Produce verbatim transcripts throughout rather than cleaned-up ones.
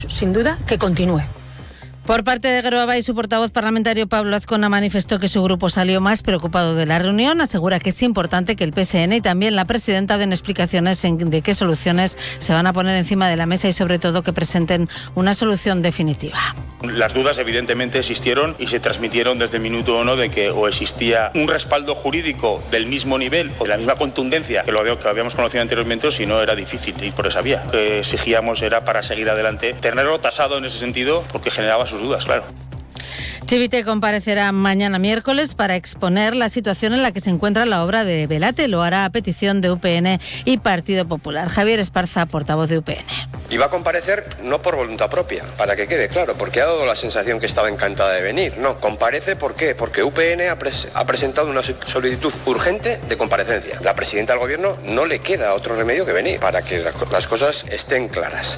Sin duda, que continúe. Por parte de Geroabay, su portavoz parlamentario Pablo Azcona manifestó que su grupo salió más preocupado de la reunión. Asegura que es importante que el P S N y también la presidenta den explicaciones en de qué soluciones se van a poner encima de la mesa y sobre todo que presenten una solución definitiva. Las dudas evidentemente existieron y se transmitieron desde el minuto uno de que o existía un respaldo jurídico del mismo nivel o de la misma contundencia que lo que habíamos conocido anteriormente, o si no era difícil ir por esa vía. Lo que exigíamos era, para seguir adelante, tenerlo tasado en ese sentido porque generaba sus dudas, claro. Chivite comparecerá mañana miércoles para exponer la situación en la que se encuentra la obra de Velate. Lo hará a petición de U P N y Partido Popular. Javier Esparza, portavoz de U P N. Y va a comparecer no por voluntad propia, para que quede claro, porque ha dado la sensación que estaba encantada de venir. No, comparece ¿por qué? Porque U P N ha, pres- ha presentado una solicitud urgente de comparecencia. La presidenta del gobierno no le queda otro remedio que venir, para que la, las cosas estén claras.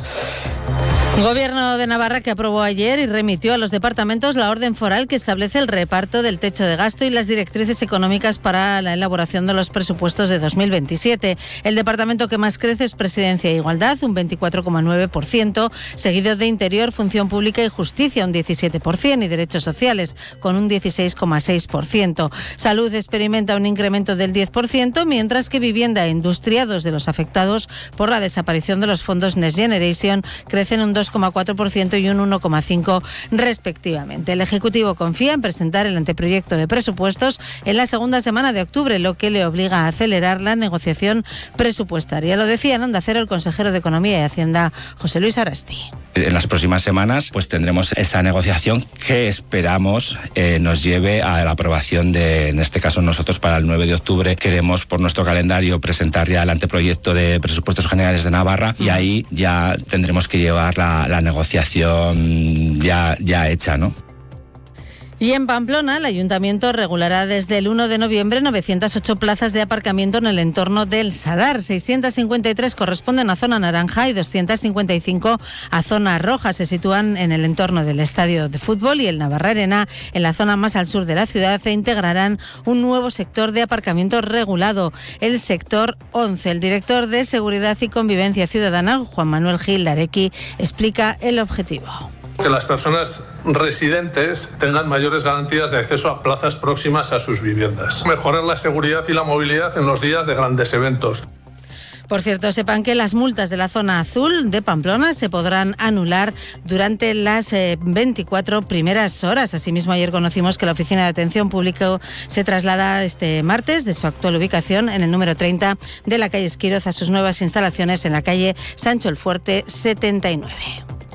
Gobierno de Navarra que aprobó ayer y remitió a los departamentos la orden foral que establece el reparto del techo de gasto y las directrices económicas para la elaboración de los presupuestos de dos mil veintisiete. El departamento que más crece es Presidencia e Igualdad, un veinticuatro coma nueve por ciento, seguido de Interior, Función Pública y Justicia, un diecisiete por ciento, y Derechos Sociales, con un dieciséis coma seis por ciento. Salud experimenta un incremento del diez por ciento, mientras que Vivienda e Industria, dos de los afectados por la desaparición de los fondos Next Generation, crecen un dos coma cuatro por ciento y un uno coma cinco por ciento respectivamente. El Ejecutivo confía en presentar el anteproyecto de presupuestos en la segunda semana de octubre, lo que le obliga a acelerar la negociación presupuestaria. Lo decía en Onda Cero el consejero de Economía y Hacienda, José Luis Arasti. En las próximas semanas pues tendremos esa negociación que esperamos eh, nos lleve a la aprobación de, en este caso nosotros para el nueve de octubre, queremos por nuestro calendario presentar ya el anteproyecto de presupuestos generales de Navarra y ahí ya tendremos que llevar la La, la negociación ya, ya hecha, ¿no? Y en Pamplona, el Ayuntamiento regulará desde el uno de noviembre novecientas ocho plazas de aparcamiento en el entorno del Sadar. seiscientas cincuenta y tres corresponden a zona naranja y doscientas cincuenta y cinco a zona roja. Se sitúan en el entorno del estadio de fútbol y el Navarra Arena, en la zona más al sur de la ciudad, e integrarán un nuevo sector de aparcamiento regulado, el sector once. El director de Seguridad y Convivencia Ciudadana, Juan Manuel Gil Larequi, explica el objetivo. Que las personas residentes tengan mayores garantías de acceso a plazas próximas a sus viviendas. Mejorar la seguridad y la movilidad en los días de grandes eventos. Por cierto, sepan que las multas de la zona azul de Pamplona se podrán anular durante las eh, veinticuatro primeras horas. Asimismo, ayer conocimos que la Oficina de Atención Pública se traslada este martes de su actual ubicación en el número treinta de la calle Esquiroz a sus nuevas instalaciones en la calle Sancho el Fuerte setenta y nueve.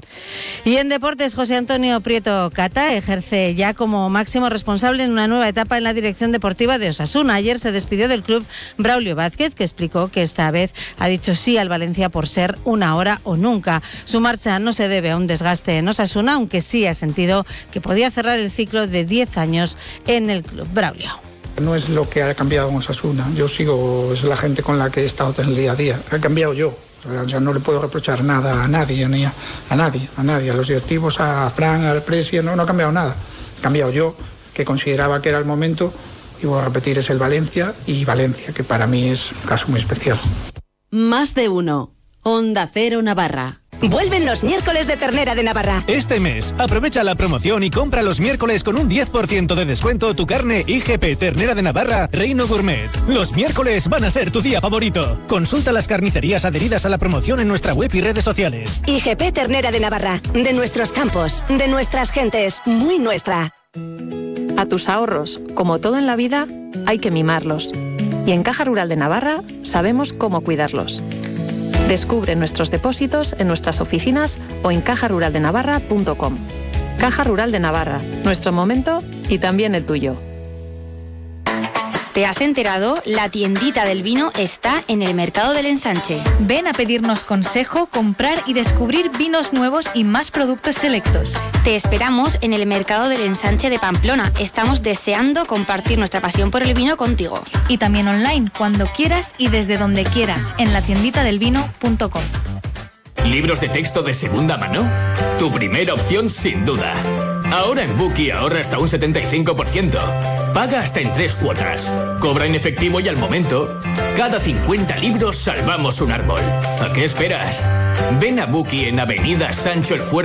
Y en deportes, José Antonio Prieto Cata ejerce ya como máximo responsable en una nueva etapa en la dirección deportiva de Osasuna. Ayer se despidió del club Braulio Vázquez, que explicó que esta vez ha dicho sí al Valencia por ser una hora o nunca. Su marcha no se debe a un desgaste en Osasuna, aunque sí ha sentido que podía cerrar el ciclo de diez años en el club. Braulio. No es lo que ha cambiado en Osasuna. Yo sigo, es la gente con la que he estado en el día a día. He cambiado yo. O sea, no le puedo reprochar nada a nadie, ni a, a nadie, a nadie, a los directivos, a Fran, al Presi, no, no ha cambiado nada. He cambiado yo, que consideraba que era el momento, y voy a repetir, es el Valencia y Valencia, que para mí es un caso muy especial. Más de uno. Onda Cero Navarra. Vuelven los miércoles de ternera de Navarra. Este mes, aprovecha la promoción y compra los miércoles con un diez por ciento de descuento tu carne I G P Ternera de Navarra Reino Gourmet. Los miércoles van a ser tu día favorito. Consulta las carnicerías adheridas a la promoción en nuestra web y redes sociales. I G P Ternera de Navarra. De nuestros campos, de nuestras gentes, muy nuestra. A tus ahorros, como todo en la vida, hay que mimarlos. Y en Caja Rural de Navarra sabemos cómo cuidarlos. Descubre nuestros depósitos en nuestras oficinas o en caja rural de navarra punto com. Caja Rural de Navarra, nuestro momento y también el tuyo. ¿Te has enterado? La tiendita del vino está en el Mercado del Ensanche. Ven a pedirnos consejo, comprar y descubrir vinos nuevos y más productos selectos. Te esperamos en el Mercado del Ensanche de Pamplona. Estamos deseando compartir nuestra pasión por el vino contigo. Y también online, cuando quieras y desde donde quieras, en la tiendita del vino punto com. ¿Libros de texto de segunda mano? Tu primera opción sin duda. Ahora en Bookie ahorra hasta un setenta y cinco por ciento. Paga hasta en tres cuotas. Cobra en efectivo y al momento. Cada cincuenta libros salvamos un árbol. ¿A qué esperas? Ven a Bookie en Avenida Sancho el Fuerte.